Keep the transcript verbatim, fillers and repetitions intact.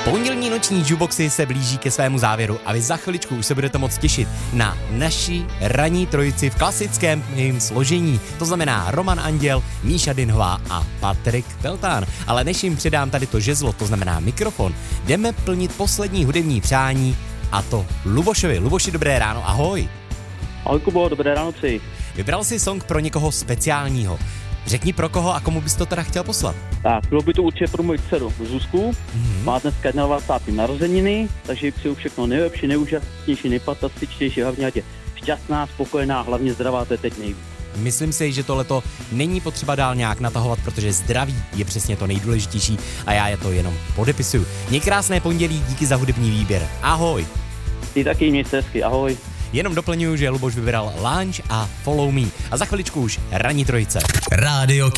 Pondělní noční jukeboxy se blíží ke svému závěru a vy za chviličku už se budete moc těšit na naší ranní trojici v klasickém jejím složení. To znamená Roman Anděl, Míša Dinhová a Patrik Peltán. Ale než jim předám tady to žezlo, to znamená mikrofon, jdeme plnit poslední hudební přání a to Lubošovi. Luboši, dobré ráno, ahoj. Ahoj Kubo, dobré ráno přeji. Vybral jsi song pro někoho speciálního. Řekni pro koho a komu bys to teda chtěl poslat. Tak, bylo by to určitě pro moji dceru Zuzku. Mm-hmm. Má dneska dvacátého narozeniny, takže jí přeju všechno nejlepší, nejúžasnější, nejfantastičtější, hlavně ať je šťastná, spokojená, hlavně zdravá, to je teď nejvíc. Myslím si, že tohleto není potřeba dál nějak natahovat, protože zdraví je přesně to nejdůležitější a já je to jenom podepisuju. Měj krásné pondělí, díky za hudební výběr. Ahoj. Ty taky měj se hezky, ahoj. Jenom doplňuju, že Luboš vybral Lunch a Follow Me. A za chviličku už ranní trojice. Rádio